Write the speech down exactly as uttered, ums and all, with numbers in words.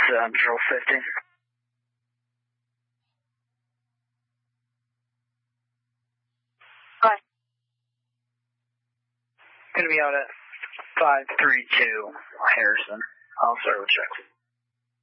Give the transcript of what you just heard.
Central fifty. Hi. Gonna be out at five three two Harrison. I'll start with checks.